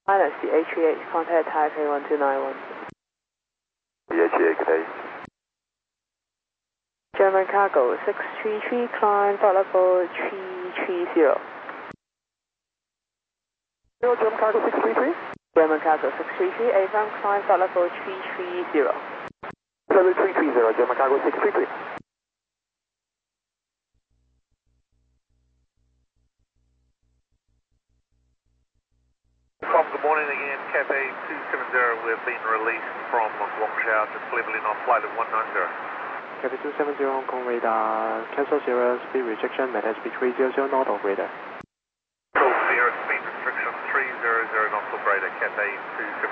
Minus CH8, contact Taipei 1291. CH8, good day. German cargo 633, climb flight level 330. German cargo 633? German cargo 633, affirm climb flight level 330. Level 330, German cargo 633. Good morning again, Cathay 270, we've been released from Guangzhou, just leveling on flight at 190. Cathay 270 Hong Kong radar, cancel zero, speed rejection, maintain speed 300 knot of radar. Full zero, speed restriction 300 knots of radar, Cathay 270.